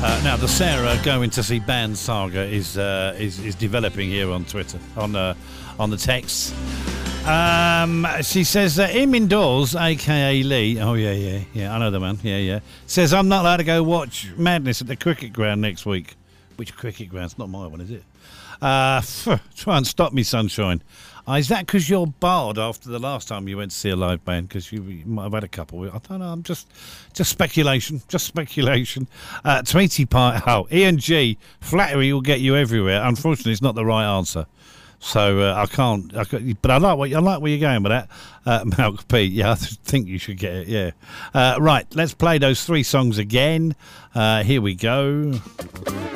Now, the Sarah going to see band saga is developing here on Twitter, on the text. She says, him indoors, a.k.a. Lee, oh, yeah, I know the man, yeah, says, I'm not allowed to go watch Madness at the cricket ground next week. Which cricket ground? It's not my one, is it? Try and stop me, sunshine. Is that because you're barred after the last time you went to see a live band? Because you might have had a couple. I don't know. I'm just speculation. Tweety Pie. Oh, Ian G. Flattery will get you everywhere. Unfortunately, it's not the right answer. So I can't. But I like where you're going with that, Malcolm P. Yeah, I think you should get it. Yeah. Right. Let's play those three songs again. Here we go.